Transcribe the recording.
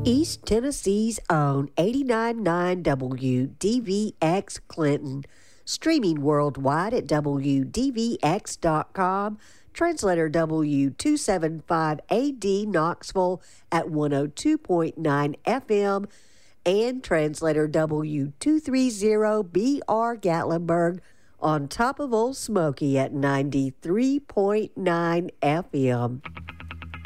East Tennessee's own 89.9 WDVX Clinton, streaming worldwide at WDVX.com. Translator W275AD Knoxville at 102.9 FM, and translator W230BR Gatlinburg on top of Old Smoky at 93.9 FM.